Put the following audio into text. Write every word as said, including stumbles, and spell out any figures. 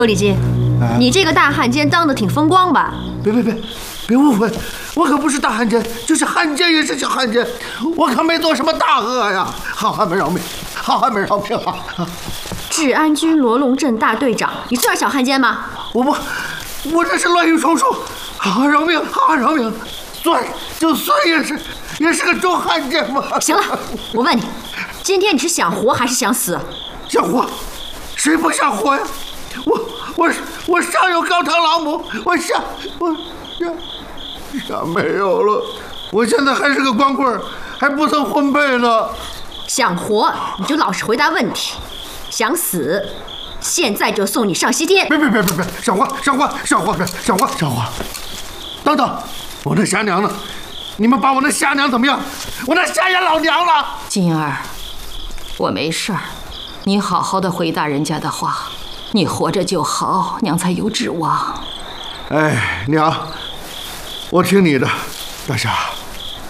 周礼基，啊、你这个大汉奸当得挺风光吧？ 别别别，别误会，我可不是大汉奸，就是汉奸也是小汉奸，我可没做什么大恶呀！好汉们饶命，好汉们饶命啊！ 治安军罗龙镇大队长，你算小汉奸吗？ 我不，我这是乱语重述。好汉饶命，好汉饶命，算就算也是也是个中汉奸嘛。 行了，我问你，今天你是想活还是想死？ 想活，谁不想活呀？我我我上有高堂老母，我下我下下没有了。我现在还是个光棍，还不曾婚配呢。 想活你就老实回答问题，想死，现在就送你上西天。 别别别别别，小花小花小花别小花小花，等等，我那瞎娘呢？你们把我那瞎娘怎么样？我那瞎眼老娘了。 金儿，我没事儿，你好好的回答人家的话。你活着就好，娘才有指望。 哎，娘，我听你的，大侠。